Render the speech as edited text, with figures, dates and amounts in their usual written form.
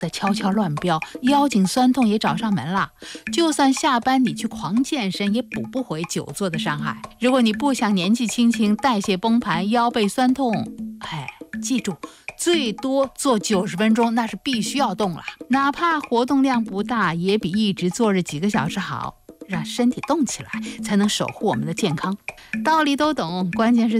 的悄悄乱飙，腰颈酸痛也找上门了。就算下班你去狂健身，也补不回久坐的伤害。如果你不想年纪轻轻代谢崩盘、腰背酸痛，记住，最多做90分钟，那是必须要动了。哪怕活动量不大，也比一直坐着几个小时好。让身体动起来，才能守护我们的健康。道理都懂，关键是